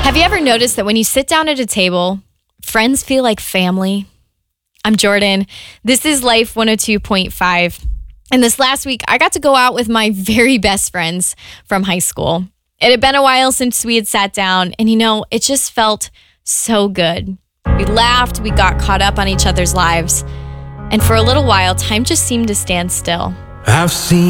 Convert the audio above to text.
Have you ever noticed that when you sit down at a table, friends feel like family? I'm Jordan. This is Life 102.5. And this last week, I got to go out with my very best friends from high school. It had been a while since we had sat down, and it just felt so good. We laughed, we got caught up on each other's lives, and for a little while, time just seemed to stand still. I've seen